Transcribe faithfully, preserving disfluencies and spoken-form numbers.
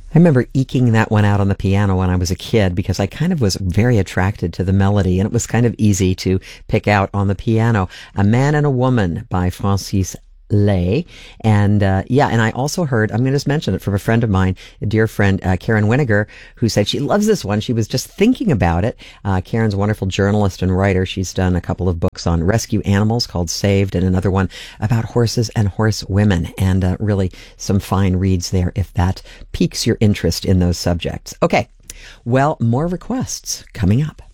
I remember eking that one out on the piano when I was a kid because I kind of was very attracted to the melody, and it was kind of easy to pick out on the piano. A Man and a Woman by Francis Lay. And uh, yeah, and I also heard, I'm going to just mention it, from a friend of mine, a dear friend, uh, Karen Winiger, who said she loves this one. She was just thinking about it. Uh, Karen's a wonderful journalist and writer. She's done a couple of books on rescue animals called Saved, and another one about horses and horse women. And uh, really some fine reads there if that piques your interest in those subjects. Okay, well, more requests coming up.